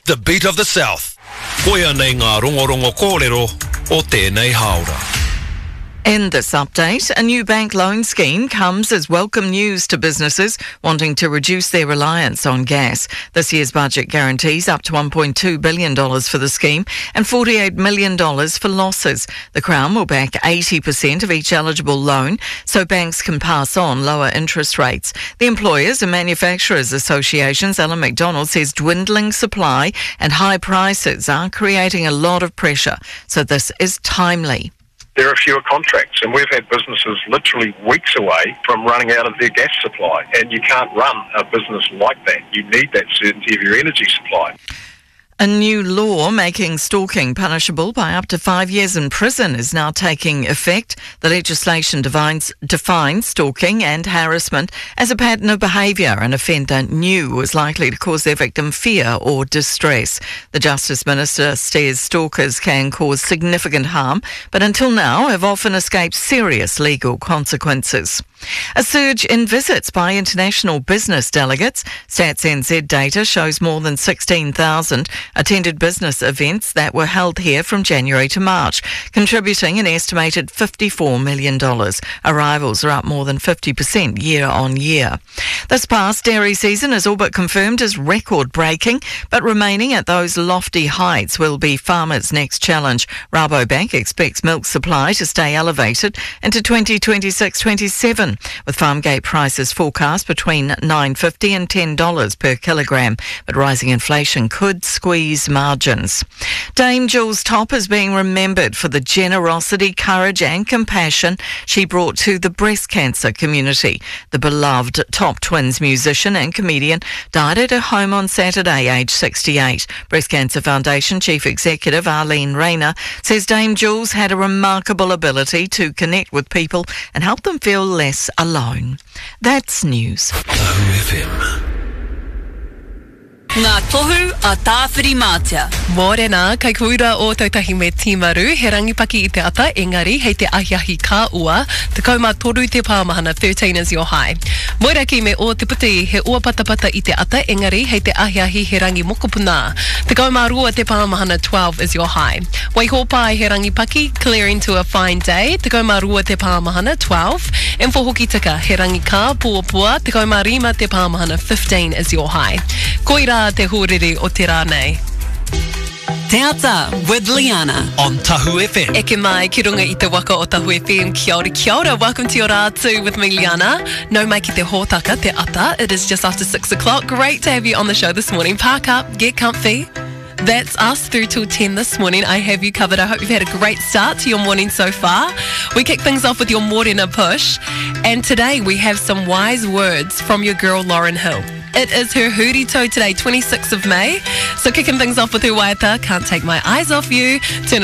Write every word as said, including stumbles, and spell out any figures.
The Beat of the South. Koia nei ngā rongorongo kōrero o tēnei haora. In this update, a new bank loan scheme comes as welcome news to businesses wanting to reduce their reliance on gas. This year's budget guarantees up to one point two billion dollars for the scheme and forty-eight million dollars for losses. The Crown will back eighty percent of each eligible loan so banks can pass on lower interest rates. The Employers and Manufacturers Association's Alan McDonald says dwindling supply and high prices are creating a lot of pressure, so this is timely. There are fewer contracts, and we've had businesses literally weeks away from running out of their gas supply, and you can't run a business like that. You need that certainty of your energy supply. A new law making stalking punishable by up to five years in prison is now taking effect. The legislation defines, defines stalking and harassment as a pattern of behaviour an offender knew was likely to cause their victim fear or distress. The Justice Minister says stalkers can cause significant harm, but until now have often escaped serious legal consequences. A surge in visits by international business delegates. Stats N Z data shows more than sixteen thousand attended business events that were held here from January to March, contributing an estimated fifty-four million dollars. Arrivals are up more than fifty percent year on year. This past dairy season is all but confirmed as record-breaking, but remaining at those lofty heights will be farmers' next challenge. Rabobank expects milk supply to stay elevated into twenty twenty-six twenty-seven. With farm gate prices forecast between nine dollars fifty and ten dollars per kilogram, but rising inflation could squeeze margins. Dame Jules Topp is being remembered for the generosity, courage and compassion she brought to the breast cancer community. The beloved Top Twins musician and comedian died at her home on Saturday, aged sixty-eight. Breast Cancer Foundation Chief Executive Arlene Rayner says Dame Jules had a remarkable ability to connect with people and help them feel less alone. That's news. Tahu F M. Ngā tohu a tāwhiri mātia. Mōrena, kai kuira o tautahi me Timaru, he rangipaki I te ata, engari, hei te ahiahi ka ua, te kauma toru te pāmahana, thirteen is your high. Moira ki me o te puti, he ua patapata I te ata, engari, hei te ahiahi he rangi mokopuna. Te kauma rua te pāmahana, twelve is your high. Waihopai he rangipaki, clearing to a fine day, te kauma rua te pāmahana, twelve. And for hoki tika, he rangi ka, puapua, te kauma rima te pāmahana, fifteen is your high. Koira te hōrere o te rā nei. Te ata with Liana. On Tahu F M. Eke mai, ki runga I te waka o Tahu F M. Kia ora, kia ora. Welcome to your Rātu with me, Liana. No mai ki te hōtaka, te ata. It is just after six o'clock. Great to have you on the show this morning. Park up, get comfy. That's us through till ten this morning. I have you covered. I hope you've had a great start to your morning so far. We kick things off with your Morena push. And today we have some wise words from your girl, Lauren Hill. It is her hurito today, twenty-sixth of May. So kicking things off with her waiata, can't take my eyes off you. Turn